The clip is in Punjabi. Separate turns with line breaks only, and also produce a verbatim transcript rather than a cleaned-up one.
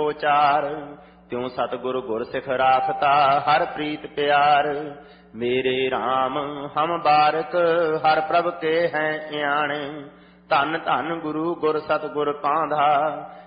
ਚਾਰ। ਤਿਉ ਸਤਿਗੁਰ ਗੁਰ ਸਿਖ ਰਾਖਤਾ ਹਰ ਪ੍ਰੀਤ ਪਿਆਰ। ਮੇਰੇ RAM ਹਮ ਬਾਰਕ ਹਰ ਪ੍ਰਭ ਕੇ ਹੈ ਇਆਣੇ। ਧੰਨ ਧੰਨ ਗੁਰੂ ਗੁਰ ਸਤਿਗੁਰ ਪਾਂਧਾ